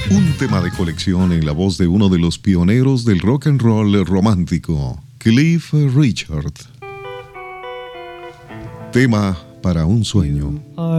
Un tema de colección en la voz de uno de los pioneros del rock and roll romántico, Cliff Richard. Tema para un sueño.